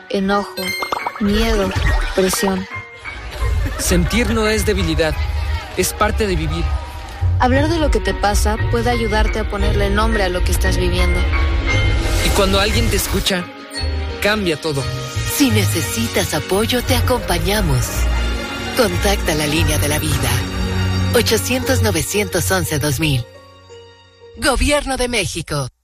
enojo, miedo, presión. Sentir no es debilidad, es parte de vivir. Hablar de lo que te pasa puede ayudarte a ponerle nombre a lo que estás viviendo. Y cuando alguien te escucha, cambia todo. Si necesitas apoyo, te acompañamos. Contacta la línea de la vida. 800-911-2000. Gobierno de México.